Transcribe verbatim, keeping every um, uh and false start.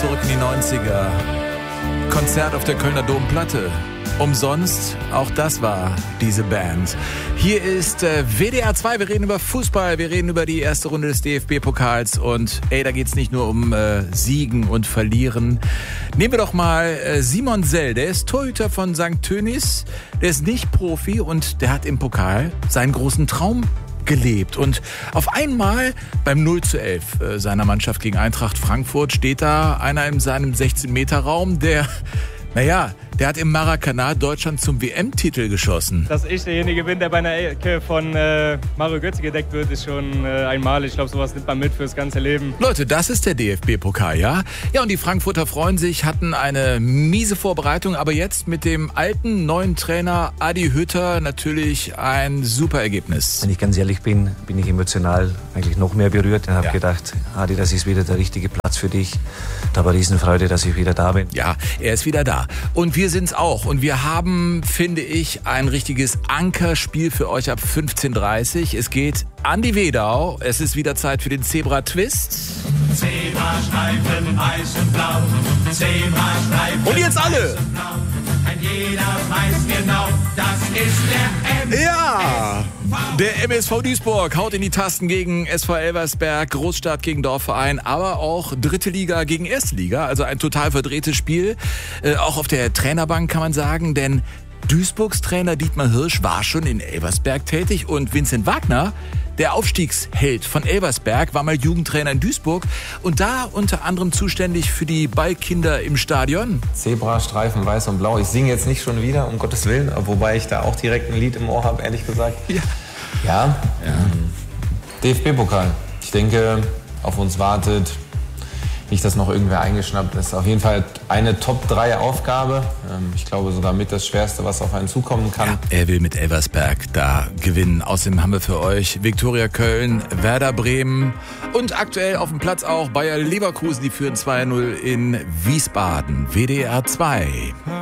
zurück in die neunziger. Konzert auf der Kölner Domplatte. Umsonst, auch das war diese Band. Hier ist äh, W D R zwei, wir reden über Fußball, wir reden über die erste Runde des D F B-Pokals und ey, da geht's nicht nur um äh, Siegen und Verlieren. Nehmen wir doch mal äh, Simon Sell, der ist Torhüter von Sankt Tönis, der ist nicht Profi und der hat im Pokal seinen großen Traum gelebt. Und auf einmal beim null zu elf äh, seiner Mannschaft gegen Eintracht Frankfurt steht da einer in seinem sechzehn-Meter-Raum, der, naja, der hat im Maracanã Deutschland zum W M-Titel geschossen. Dass ich derjenige bin, der bei einer Ecke von äh, Mario Götze gedeckt wird, ist schon äh, einmalig. Ich glaube, sowas nimmt man mit fürs ganze Leben. Leute, das ist der D F B-Pokal, ja? Ja, und die Frankfurter freuen sich, hatten eine miese Vorbereitung, aber jetzt mit dem alten, neuen Trainer Adi Hütter natürlich ein super Ergebnis. Wenn ich ganz ehrlich bin, bin ich emotional eigentlich noch mehr berührt und habe Ja. gedacht, Adi, das ist wieder der richtige Platz für dich. Da war Riesenfreude, dass ich wieder da bin. Ja, er ist wieder da. Und wir sind's auch. Und wir haben, finde ich, ein richtiges Ankerspiel für euch ab fünfzehn Uhr dreißig. Es geht an die Wedau. Es ist wieder Zeit für den Zebra-Twist. Zebrastreifen weiß und blau, Zebrastreifen Und jetzt alle! weiß und blau. Ein jeder weiß genau, das ist der M. Ja! Der M S V Duisburg haut in die Tasten gegen S V Elversberg, Großstadt gegen Dorfverein, aber auch dritte Liga gegen erste Liga. Also ein total verdrehtes Spiel. Äh, auch auf der Trainerbank kann man sagen, denn Duisburgs Trainer Dietmar Hirsch war schon in Elversberg tätig und Vincent Wagner, der Aufstiegsheld von Elversberg, war mal Jugendtrainer in Duisburg und da unter anderem zuständig für die Ballkinder im Stadion. Zebrastreifen weiß und blau. Ich singe jetzt nicht schon wieder, um Gottes Willen, wobei ich da auch direkt ein Lied im Ohr habe, ehrlich gesagt. Ja. Ja, ähm, D F B-Pokal. Ich denke, auf uns wartet nicht, dass noch irgendwer eingeschnappt ist. Auf jeden Fall eine Top drei Aufgabe. Ähm, ich glaube sogar mit das Schwerste, was auf einen zukommen kann. Ja, er will mit Elversberg da gewinnen. Außerdem haben wir für euch Viktoria Köln, Werder Bremen und aktuell auf dem Platz auch Bayer Leverkusen. Die führen zwei null in Wiesbaden. W D R zwei.